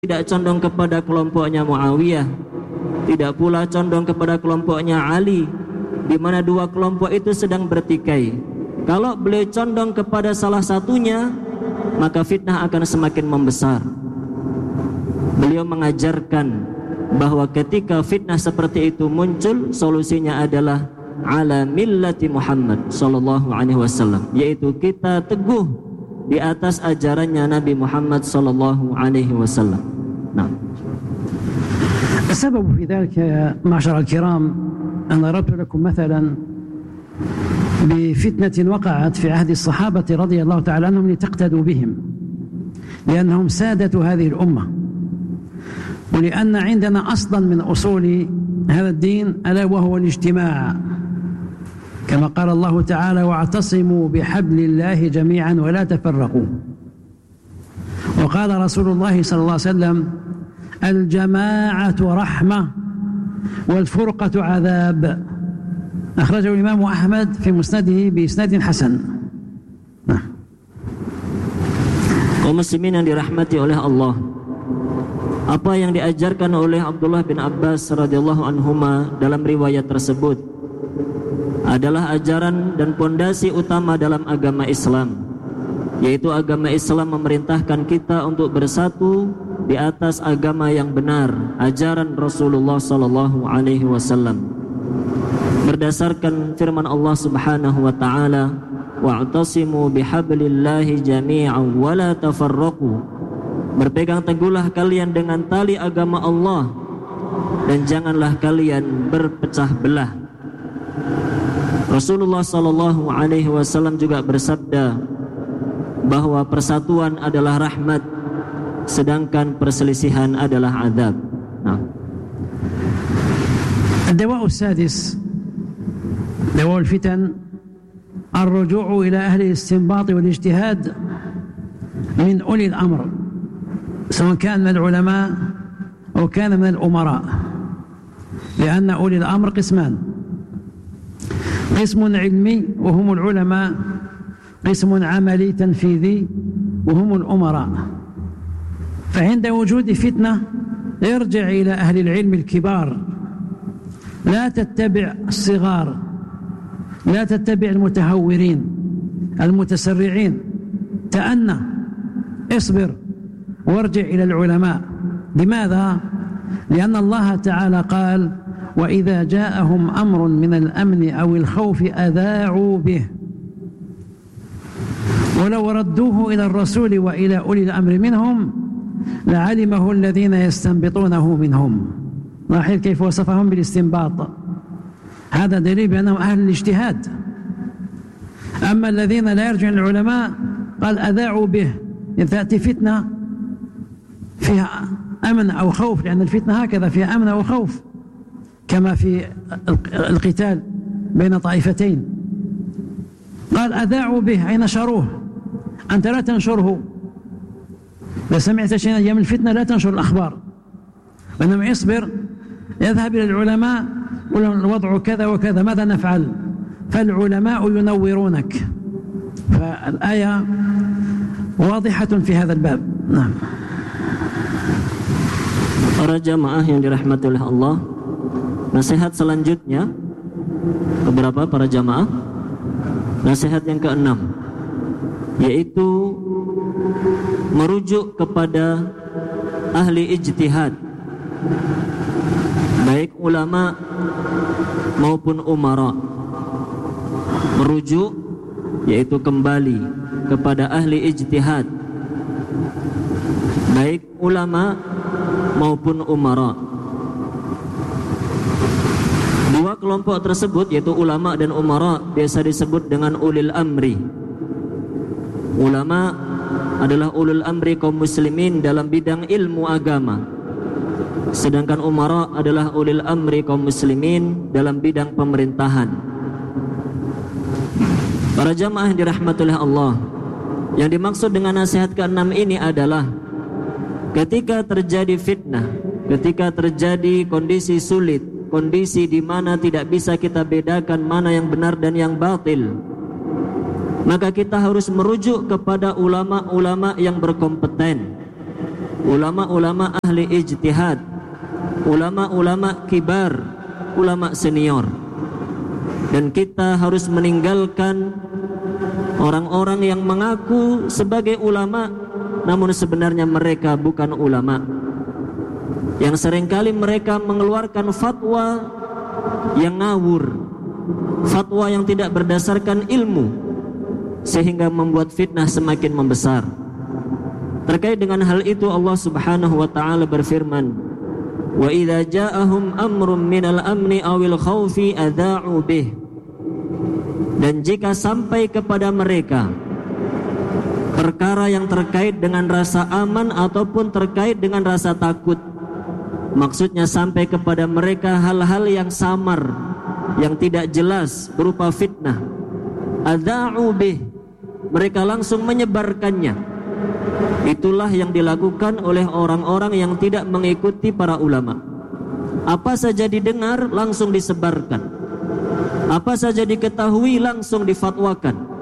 tidak condong kepada kelompoknya Muawiyah, tidak pula condong kepada kelompoknya Ali, di mana dua kelompok itu sedang bertikai. Kalau beliau condong kepada salah satunya, maka fitnah akan semakin membesar. Beliau mengajarkan bahwa ketika fitnah seperti itu muncul, solusinya adalah ala millati Muhammad sallallahu alaihi wasallam, yaitu kita teguh di atas ajarannya Nabi Muhammad sallallahu alaihi wasallam. Nah, السبب في ذلك يا معشر الكرام أن ضربت لكم مثلا بفتنة وقعت في عهد الصحابة رضي الله تعالى عنهم لتقتدوا بهم، لأنهم سادة هذه الأمة، ولأن عندنا أصلا من أصول هذا الدين ألا وهو الاجتماع، كما قال الله تعالى: واعتصموا بحبل الله جميعا ولا تفرقوا. وقال رسول الله صلى الله عليه وسلم: الجماعة رحمة والفرقة عذاب. أخرجه الإمام أحمد في مسنده بإسناد حسن. Kaum muslimin yang dirahmati oleh Allah, apa yang diajarkan oleh Abdullah bin Abbas radhiyallahu anhuma dalam riwayat tersebut adalah ajaran dan pondasi utama dalam agama Islam, yaitu agama Islam memerintahkan kita untuk bersatu di atas agama yang benar, ajaran Rasulullah sallallahu alaihi wasallam, berdasarkan firman Allah Subhanahu wa taala, wa'tasimu bihablillahi jami'an wa la tafarraqu. Berpegang teguhlah kalian dengan tali agama Allah dan janganlah kalian berpecah belah. Rasulullah sallallahu alaihi wasallam juga bersabda bahwa persatuan adalah rahmat, sedangkan perselisihan adalah azab. Nah, الدواء السادس دواء الفتن الرجوع إلى أهل الاستنباط والاجتهاد من أولي الأمر، سواء كان من العلماء أو كان من الأمراء، لأن أولي الأمر قسمان: قسم علمي وهم العلماء، قسم عملي تنفيذي وهم الأمراء. فعند وجود فتنة ارجع إلى أهل العلم الكبار، لا تتبع الصغار، لا تتبع المتهورين المتسرعين، تأنى، اصبر وارجع إلى العلماء. لماذا؟ لأن الله تعالى قال: وإذا جاءهم أمر من الأمن أو الخوف أذاعوا به ولو ردوه إلى الرسول وإلى أولي الأمر منهم لعلمه الذين يستنبطونه منهم. لاحظ كيف وصفهم بالاستنباط، هذا دليل بأنهم أهل الاجتهاد. أما الذين لا يرجعون العلماء قال أذاعوا به، إذا تأتي فتنة فيها أمن أو خوف، لأن الفتنة هكذا فيها أمن أو خوف، كما في القتال بين طائفتين، قال أذاعوا به أي نشروه، أنت لا تنشره. إذا سمعت شيئا أيام الفتنة لا تنشر الأخبار، وإنما يصبر، يذهب إلى العلماء والوضع كذا وكذا، ماذا نفعل؟ فالعلماء ينورونك. فالآية واضحة في هذا الباب. نعم. Para jamaah yang dirahmati oleh Allah, nasihat selanjutnya keberapa para jamaah? Nasihat yang keenam, yaitu merujuk kepada ahli ijtihad, baik ulama maupun umara. Merujuk yaitu kembali kepada ahli ijtihad, baik ulama maupun umara. Dua kelompok tersebut, yaitu ulama dan umara, biasa disebut dengan ulil amri. Ulama adalah ulul amri kaum muslimin dalam bidang ilmu agama, sedangkan umara adalah ulil amri kaum muslimin dalam bidang pemerintahan. Para jamaah yang dirahmati oleh Allah, yang dimaksud dengan nasihat ke-6 ini adalah ketika terjadi fitnah, ketika terjadi kondisi sulit, kondisi di mana tidak bisa kita bedakan mana yang benar dan yang batil, maka kita harus merujuk kepada ulama-ulama yang berkompeten, ulama-ulama ahli ijtihad, ulama-ulama kibar, ulama senior. Dan kita harus meninggalkan orang-orang yang mengaku sebagai ulama namun sebenarnya mereka bukan ulama, yang seringkali mereka mengeluarkan fatwa yang ngawur, fatwa yang tidak berdasarkan ilmu, sehingga membuat fitnah semakin membesar. Terkait dengan hal itu Allah Subhanahu wa taala berfirman, "Wa idza ja'ahum amrun minal amni awil khaufi adha'u bih." Dan jika sampai kepada mereka perkara yang terkait dengan rasa aman ataupun terkait dengan rasa takut, maksudnya sampai kepada mereka hal-hal yang samar, yang tidak jelas berupa fitnah, adha'u bih, mereka langsung menyebarkannya. Itulah yang dilakukan oleh orang-orang yang tidak mengikuti para ulama. Apa saja didengar langsung disebarkan, apa saja diketahui langsung difatwakan.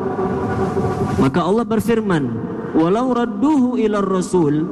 Maka Allah berfirman, walau radduhu ilar rasul,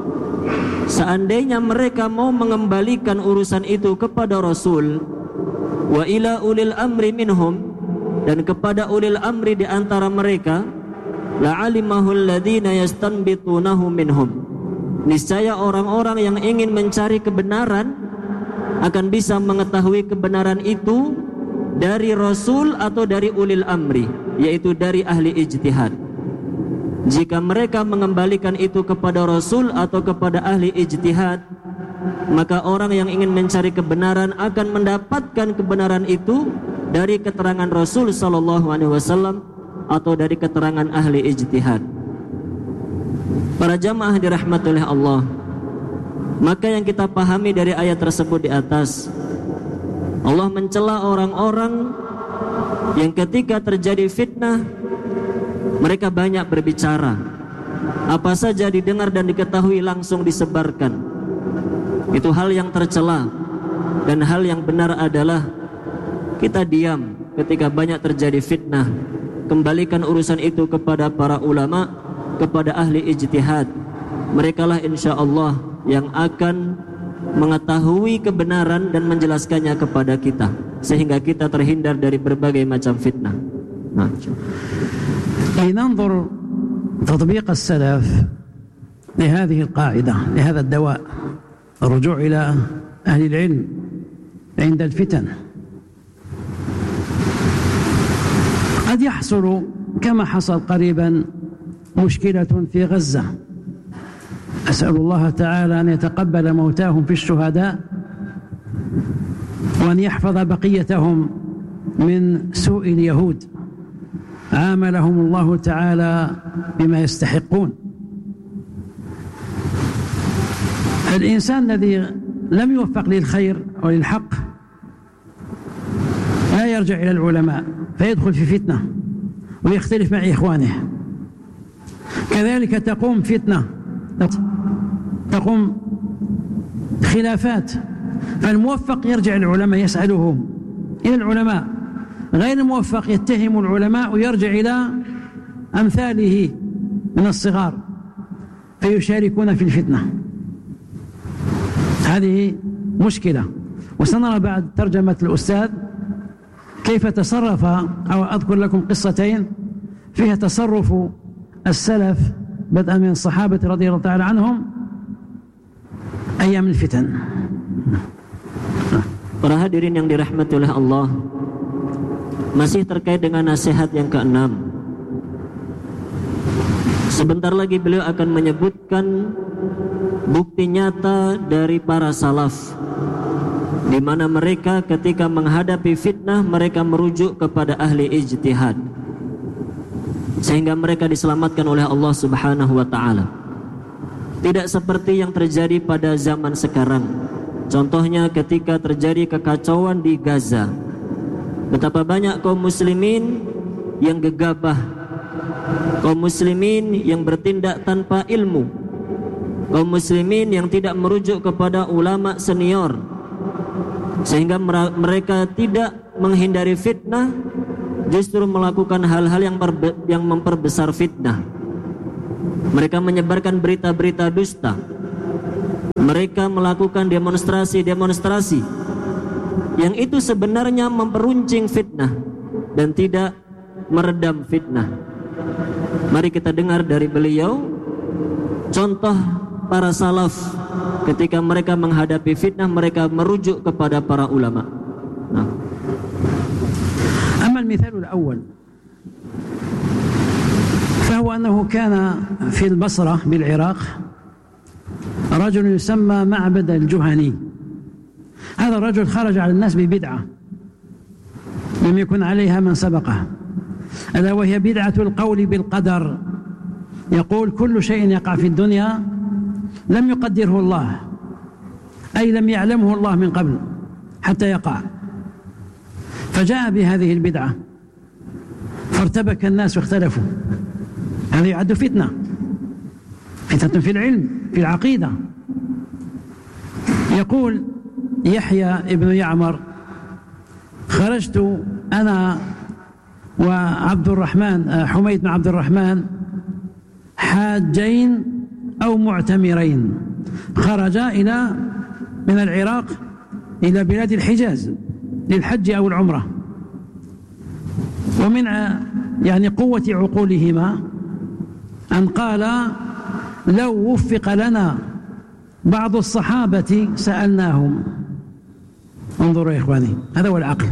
seandainya mereka mau mengembalikan urusan itu kepada Rasul, wa ila ulil amri minhum, dan kepada ulil amri di antara mereka, la'alimahul ladzina yastanbitunahu minhum, niscaya orang-orang yang ingin mencari kebenaran akan bisa mengetahui kebenaran itu dari Rasul atau dari ulil amri, yaitu dari ahli ijtihad. Jika mereka mengembalikan itu kepada Rasul atau kepada ahli ijtihad, maka orang yang ingin mencari kebenaran akan mendapatkan kebenaran itu dari keterangan Rasul sallallahu alaihi wasallam atau dari keterangan ahli ijtihad. Para jamaah dirahmati oleh Allah, maka yang kita pahami dari ayat tersebut di atas, Allah mencela orang-orang yang ketika terjadi fitnah mereka banyak berbicara, apa saja didengar dan diketahui langsung disebarkan. Itu hal yang tercela, dan hal yang benar adalah kita diam ketika banyak terjadi fitnah. Kembalikan urusan itu kepada para ulama, kepada ahli ijtihad. Merekalah insya Allah yang akan mengetahui kebenaran dan menjelaskannya kepada kita, sehingga kita terhindar dari berbagai macam fitnah. لننظر تطبيق السلف لهذه القاعدة، لهذا الدواء، الرجوع إلى أهل العلم عند الفتن. قد يحصل كما حصل قريبا مشكلة في غزة، أسأل الله تعالى أن يتقبل موتاهم في الشهداء وأن يحفظ بقيتهم من سوء اليهود، عاملهم الله تعالى بما يستحقون. الإنسان الذي لم يوفق للخير وللحق لا يرجع إلى العلماء فيدخل في فتنة ويختلف مع إخوانه. كذلك تقوم فتنة، تقوم خلافات، فالموفق يرجع العلماء يسألهم إلى العلماء، غير الموفق يتهم العلماء ويرجع إلى أمثاله من الصغار فيشاركون في الفتنة. هذه مشكلة، وسنرى بعد ترجمة الأستاذ كيف تصرف، أو أذكر لكم قصتين فيها تصرف السلف بدءا من الصحابة رضي الله تعالى عنهم أيام الفتن. Para hadirin yang dirahmati oleh Allah, masih terkait dengan nasihat yang keenam. Sebentar lagi beliau akan menyebutkan bukti nyata dari para salaf, di mana mereka ketika menghadapi fitnah mereka merujuk kepada ahli ijtihad, sehingga mereka diselamatkan oleh Allah Subhanahu wa taala. Tidak seperti yang terjadi pada zaman sekarang. Contohnya ketika terjadi kekacauan di Gaza, betapa banyak kaum muslimin yang gegabah, kaum muslimin yang bertindak tanpa ilmu, kaum muslimin yang tidak merujuk kepada ulama senior, sehingga mereka tidak menghindari fitnah, justru melakukan hal-hal yang memperbesar fitnah. Mereka menyebarkan berita-berita dusta. Mereka melakukan demonstrasi-demonstrasi yang itu sebenarnya memperuncing fitnah dan tidak meredam fitnah. Mari kita dengar dari beliau contoh para salaf ketika mereka menghadapi fitnah, mereka merujuk kepada para ulama. أما المثال الأول فهو أنه كان في البصرة بالعراق رجل يسمى معبد الجهني. هذا الرجل خرج على الناس ببدعة لم يكن عليها من سبقه، ألا وهي بدعة القول بالقدر. يقول كل شيء يقع في الدنيا لم يقدره الله، أي لم يعلمه الله من قبل حتى يقع. فجاء بهذه البدعة فارتبك الناس واختلفوا. هذا يعد فتنة في العلم في العقيدة. يقول يحيى ابن يعمر خرجت أنا وعبد الرحمن حميد بن عبد الرحمن حاجين أو معتمرين، خرجا من العراق إلى بلاد الحجاز للحج أو العمرة، ومن يعني قوة عقولهما أن قال لو وفق لنا بعض الصحابة سألناهم. انظروا يا إخواني، هذا هو العقل.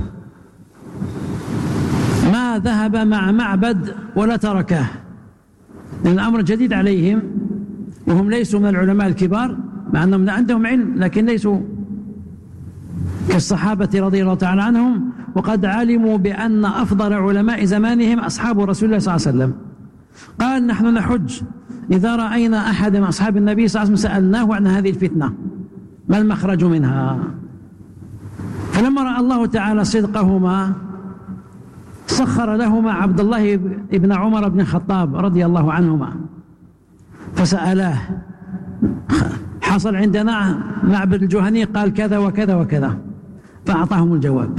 ما ذهب مع معبد ولا تركه، لأن الأمر جديد عليهم وهم ليسوا من العلماء الكبار، مع أنهم عندهم علم لكن ليسوا كالصحابة رضي الله تعالى عنهم، وقد علموا بأن أفضل علماء زمانهم أصحاب رسول الله صلى الله عليه وسلم. قال نحن نحج إذا رأينا أحد من أصحاب النبي صلى الله عليه وسلم سألناه عن هذه الفتنة ما المخرج منها. فلما رأى الله تعالى صدقهما سخر لهما عبد الله بن عمر بن الخطاب رضي الله عنهما فسألاه، حصل عندنا معبد الجهني قال كذا وكذا وكذا، فأعطاهم الجواب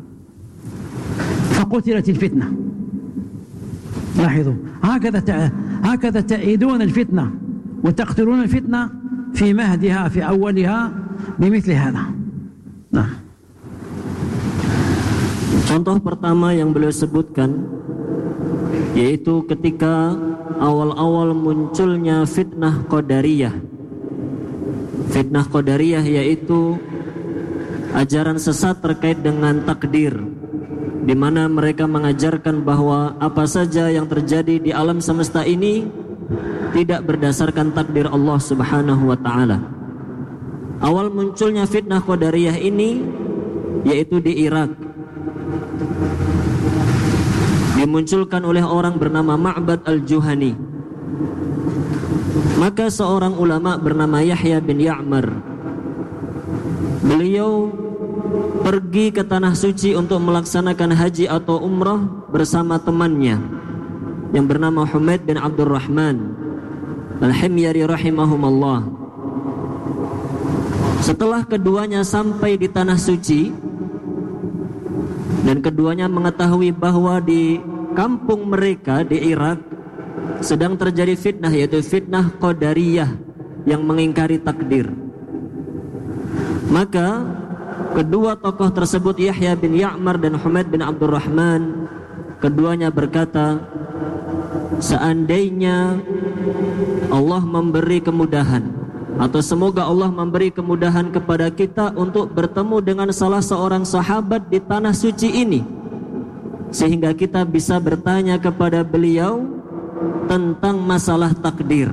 فقتلت الفتنة. لاحظوا، هكذا تأيدون الفتنة وتقتلون الفتنة في مهدها في أولها بمثل هذا. نعم. Contoh pertama yang beliau sebutkan yaitu ketika awal-awal munculnya fitnah Qadariyah. Fitnah Qadariyah yaitu ajaran sesat terkait dengan takdir, di mana mereka mengajarkan bahwa apa saja yang terjadi di alam semesta ini tidak berdasarkan takdir Allah Subhanahu wa taala. Awal munculnya fitnah Qadariyah ini yaitu di Irak. Dimunculkan oleh orang bernama Ma'bad al-Juhani. Maka seorang ulama bernama Yahya bin Ya'mar, beliau pergi ke tanah suci untuk melaksanakan haji atau umrah bersama temannya yang bernama Humaid bin Abdurrahman Al-Himyari rahimahumallah. Setelah keduanya sampai di tanah suci dan keduanya mengetahui bahwa di kampung mereka di Irak sedang terjadi fitnah, yaitu fitnah Qadariyah yang mengingkari takdir, maka kedua tokoh tersebut Yahya bin Ya'mar dan Humaid bin Abdurrahman, keduanya berkata, seandainya Allah memberi kemudahan, atau semoga Allah memberi kemudahan kepada kita untuk bertemu dengan salah seorang sahabat di tanah suci ini, sehingga kita bisa bertanya kepada beliau tentang masalah takdir.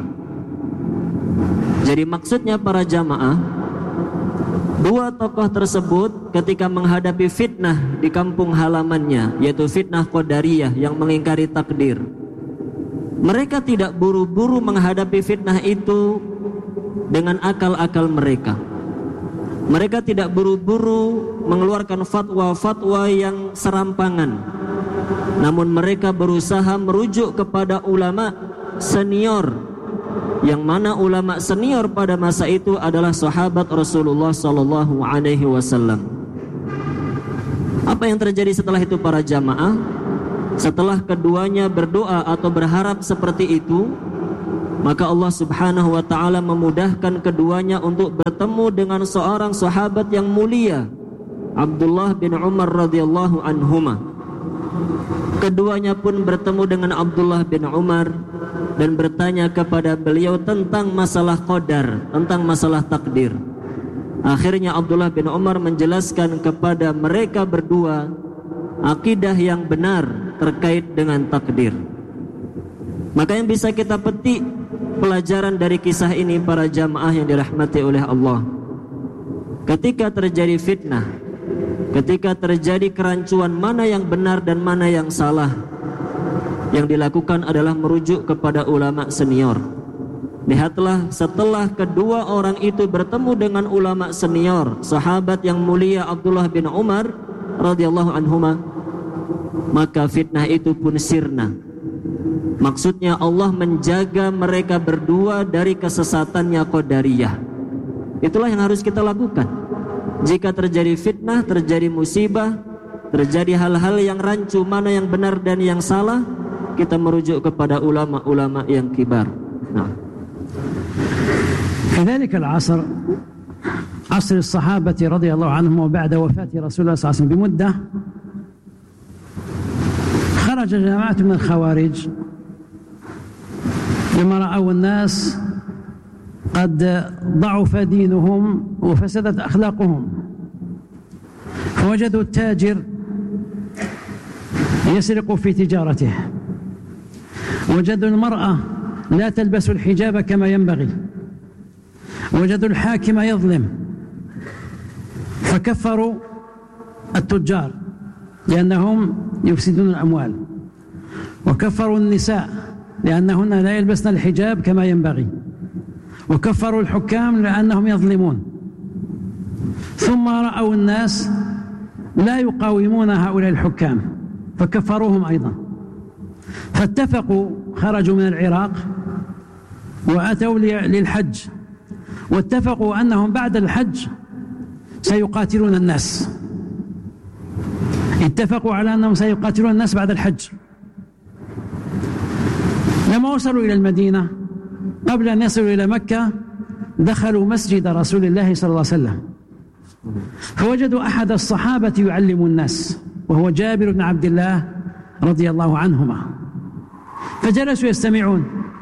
Jadi maksudnya para jamaah, dua tokoh tersebut ketika menghadapi fitnah di kampung halamannya, yaitu fitnah Qadariyah yang mengingkari takdir, mereka tidak buru-buru menghadapi fitnah itu dengan akal-akal mereka. Mereka tidak buru-buru mengeluarkan fatwa-fatwa yang serampangan, namun mereka berusaha merujuk kepada ulama senior, yang mana ulama senior pada masa itu adalah sahabat Rasulullah sallallahu alaihi wasallam. Apa yang terjadi setelah itu para jamaah? Setelah keduanya berdoa atau berharap seperti itu, maka Allah Subhanahu wa taala memudahkan keduanya untuk bertemu dengan seorang sahabat yang mulia, Abdullah bin Umar radhiyallahu anhuma. Keduanya pun bertemu dengan Abdullah bin Umar dan bertanya kepada beliau tentang masalah qadar, tentang masalah takdir. Akhirnya Abdullah bin Umar menjelaskan kepada mereka berdua akidah yang benar terkait dengan takdir. Maka yang bisa kita petik pelajaran dari kisah ini para jamaah yang dirahmati oleh Allah, ketika terjadi fitnah, ketika terjadi kerancuan mana yang benar dan mana yang salah, yang dilakukan adalah merujuk kepada ulama senior. Lihatlah, setelah kedua orang itu bertemu dengan ulama senior, sahabat yang mulia Abdullah bin Umar radhiyallahu anhuma, maka fitnah itu pun sirna. Maksudnya Allah menjaga mereka berdua dari kesesatannya qadariyah. Itulah yang harus kita lakukan. Jika terjadi fitnah, terjadi musibah, terjadi hal-hal yang rancu mana yang benar dan yang salah, kita merujuk kepada ulama-ulama yang kibar. Nah. في ذلك العصر، عصر الصحابة رضي الله عنهم وبعد وفاة رسول الله صلى الله عليه وسلم بمدة، خرج جماعة من الخوارج لما رأوا الناس قد ضعف دينهم وفسدت أخلاقهم، فوجدوا التاجر يسرق في تجارته، وجدوا المرأة لا تلبس الحجاب كما ينبغي، وجدوا الحاكم يظلم، فكفروا التجار لأنهم يفسدون الأموال، وكفروا النساء لأنهن لا يلبسن الحجاب كما ينبغي، وكفروا الحكام لأنهم يظلمون. ثم رأوا الناس لا يقاومون هؤلاء الحكام فكفروهم أيضا، فاتفقوا، خرجوا من العراق وأتوا للحج، واتفقوا أنهم بعد الحج سيقاتلون الناس، اتفقوا على أنهم سيقاتلون الناس بعد الحج. لما وصلوا إلى المدينة قبل أن يصلوا إلى مكة دخلوا مسجد رسول الله صلى الله عليه وسلم، فوجدوا أحد الصحابة يعلم الناس وهو جابر بن عبد الله رضي الله عنهما، فجلسوا يستمعون.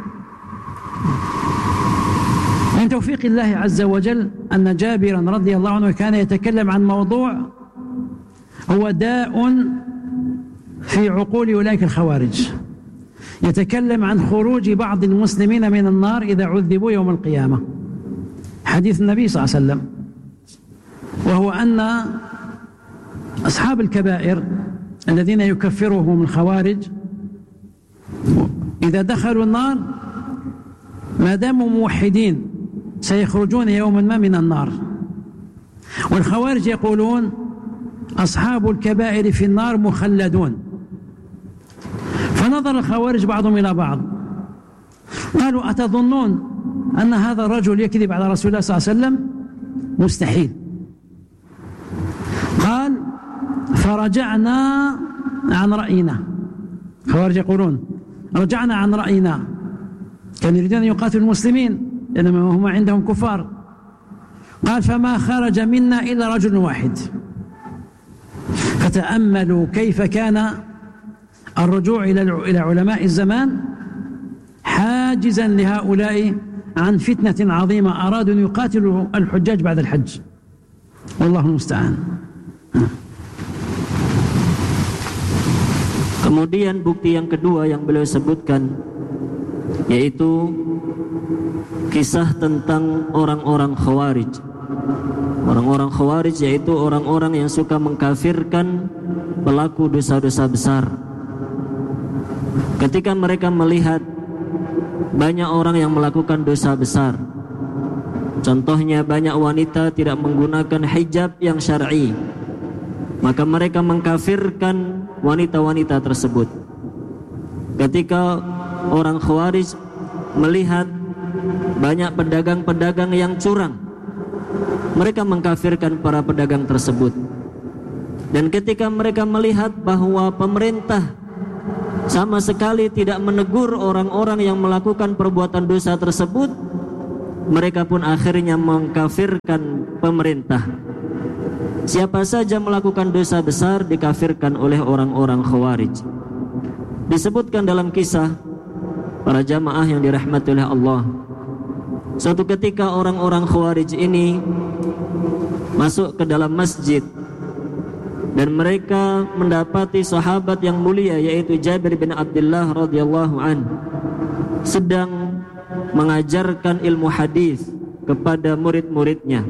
من توفيق الله عز وجل أن جابرا رضي الله عنه كان يتكلم عن موضوع هو داء في عقول أولئك الخوارج، يتكلم عن خروج بعض المسلمين من النار إذا عذبوا يوم القيامة، حديث النبي صلى الله عليه وسلم، وهو أن أصحاب الكبائر الذين يكفرهم الخوارج إذا دخلوا النار ما داموا موحدين سيخرجون يوما ما من النار، والخوارج يقولون أصحاب الكبائر في النار مخلدون. فنظر الخوارج بعضهم إلى بعض قالوا أتظنون أن هذا الرجل يكذب على رسول الله صلى الله عليه وسلم؟ مستحيل. قال فرجعنا عن رأينا، الخوارج يقولون رجعنا عن رأينا، كانوا يريدون أن يقاتلوا المسلمين لأنما هم عندهم كفار. قال فما خرج منا إلا رجل واحد. فتأملوا كيف كان الرجوع إلى علماء الزمان حاجزا لهؤلاء عن فتنة عظيمة أرادوا أن يقاتلوا الحجاج بعد الحج، والله المستعان. Kemudian bukti yang kedua yang beliau sebutkan yaitu kisah tentang orang-orang Khawarij. Orang-orang Khawarij yaitu orang-orang yang suka mengkafirkan pelaku dosa-dosa besar. Ketika mereka melihat banyak orang yang melakukan dosa besar, contohnya banyak wanita tidak menggunakan hijab yang syar'i, maka mereka mengkafirkan wanita-wanita tersebut. Ketika orang Khawarij melihat banyak pedagang-pedagang yang curang, mereka mengkafirkan para pedagang tersebut. Dan ketika mereka melihat bahwa pemerintah sama sekali tidak menegur orang-orang yang melakukan perbuatan dosa tersebut, mereka pun akhirnya mengkafirkan pemerintah. Siapa saja melakukan dosa besar dikafirkan oleh orang-orang Khawarij. Disebutkan dalam kisah para jamaah yang dirahmati oleh Allah, suatu ketika orang-orang Khawarij ini masuk ke dalam masjid dan mereka mendapati sahabat yang mulia yaitu Jabir bin Abdullah radhiyallahu an sedang mengajarkan ilmu hadis kepada murid-muridnya.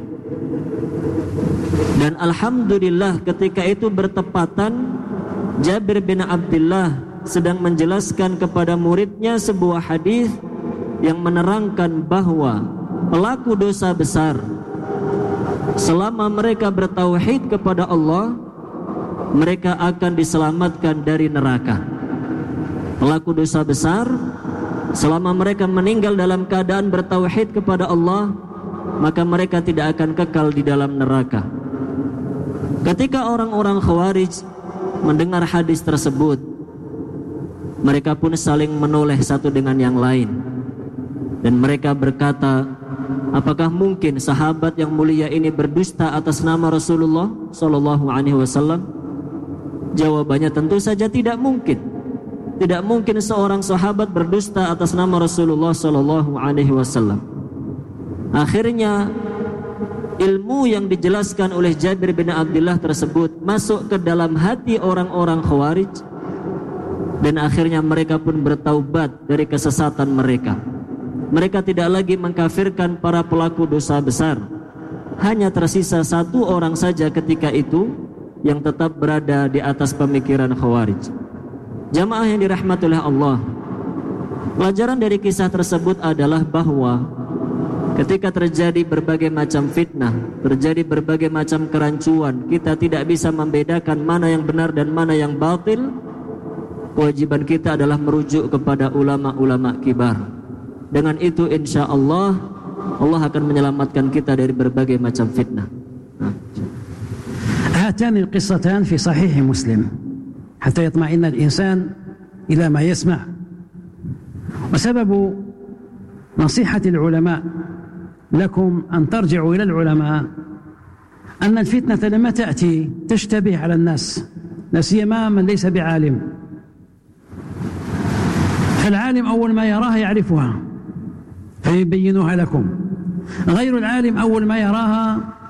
Dan alhamdulillah ketika itu bertepatan Jabir bin Abdullah sedang menjelaskan kepada muridnya sebuah hadis yang menerangkan bahwa pelaku dosa besar selama mereka bertauhid kepada Allah, mereka akan diselamatkan dari neraka. Pelaku dosa besar selama mereka meninggal dalam keadaan bertauhid kepada Allah, maka mereka tidak akan kekal di dalam neraka. Ketika orang-orang Khawarij mendengar hadis tersebut, mereka pun saling menoleh satu dengan yang lain, dan mereka berkata, apakah mungkin sahabat yang mulia ini berdusta atas nama Rasulullah sallallahu alaihi wasallam? Jawabannya tentu saja tidak mungkin. Tidak mungkin seorang sahabat berdusta atas nama Rasulullah sallallahu alaihi wasallam. Akhirnya ilmu yang dijelaskan oleh Jabir bin Abdullah tersebut masuk ke dalam hati orang-orang Khawarij, dan akhirnya mereka pun bertaubat dari kesesatan mereka. Mereka tidak lagi mengkafirkan para pelaku dosa besar. Hanya tersisa satu orang saja ketika itu yang tetap berada di atas pemikiran Khawarij. Jamaah yang dirahmati oleh Allah, pelajaran dari kisah tersebut adalah bahwa ketika terjadi berbagai macam fitnah, terjadi berbagai macam kerancuan, kita tidak bisa membedakan mana yang benar dan mana yang batil. Kewajiban kita adalah merujuk kepada ulama-ulama kibar. Dengan itu insya Allah akan menyelamatkan kita dari berbagai macam fitnah. هاتان القصتان في صحيح مسلم حتى يطمئن الإنسان إلى ما يسمع. وسبب نصيحة العلماء لكم أن ترجعوا إلى العلماء أن الفتنة لما تأتي تشتبه على الناس، لا سيما من ليس بعالم. فالعالم أول ما يراها يعرفها فيبينها لكم، غير العالم أول ما يراها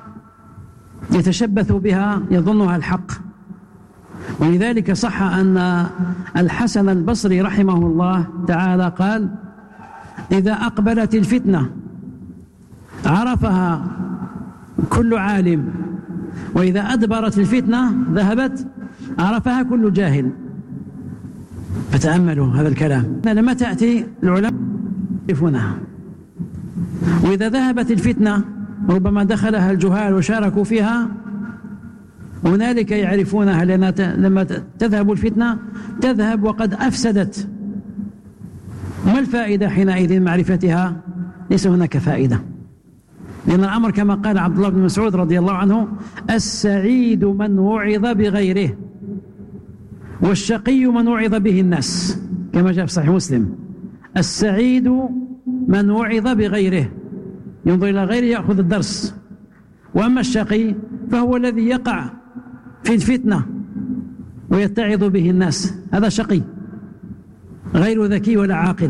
يتشبث بها يظنها الحق. ولذلك صح أن الحسن البصري رحمه الله تعالى قال: إذا أقبلت الفتنة عرفها كل عالم، وإذا أدبرت الفتنة ذهبت عرفها كل جاهل. فتأملوا هذا الكلام، لما تأتي العلماء يعرفونها، وإذا ذهبت الفتنة ربما دخلها الجهال وشاركوا فيها، هنالك يعرفونها، لأن لما تذهب الفتنة تذهب وقد أفسدت. ما الفائدة حينئذ معرفتها؟ ليس هناك فائدة، لأن الأمر كما قال عبد الله بن مسعود رضي الله عنه: السعيد من وعظ بغيره، والشقي من وعظ به الناس، كما جاء في صحيح مسلم: السعيد من وعظ بغيره، ينظر إلى غيره يأخذ الدرس، وأما الشقي فهو الذي يقع في الفتنة ويتعظ به الناس، هذا شقي غير ذكي ولا عاقل.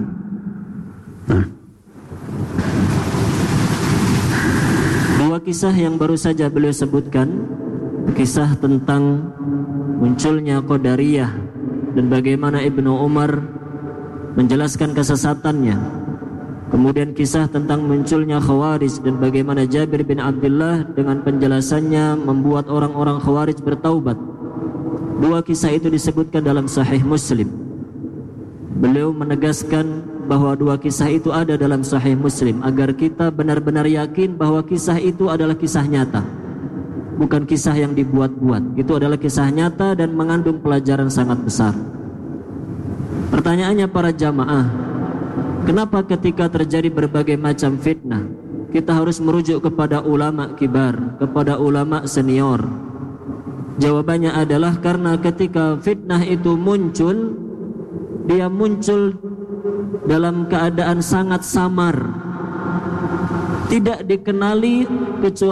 Dua kisah yang baru saja beliau sebutkan, kisah tentang munculnya Qadariyah dan bagaimana Ibnu Umar menjelaskan kesesatannya. Kemudian kisah tentang munculnya Khawarij dan bagaimana Jabir bin Abdullah dengan penjelasannya membuat orang-orang Khawarij bertaubat. Dua kisah itu disebutkan dalam Sahih Muslim. Beliau menegaskan bahwa dua kisah itu ada dalam Sahih Muslim agar kita benar-benar yakin bahwa kisah itu adalah kisah nyata, bukan kisah yang dibuat-buat. Itu adalah kisah nyata dan mengandung pelajaran sangat besar. Pertanyaannya para jamaah, kenapa ketika terjadi berbagai macam fitnah kita harus merujuk kepada ulama kibar, kepada ulama senior? Jawabannya adalah karena ketika fitnah itu muncul, dia muncul dalam keadaan sangat samar, tidak dikenali kecuali